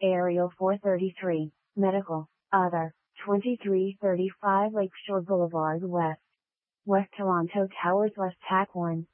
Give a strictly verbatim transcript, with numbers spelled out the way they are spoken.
Aerial four thirty-three, Medical, Other, twenty-three thirty-five Lakeshore Boulevard West. West Toronto Towers West Tack one.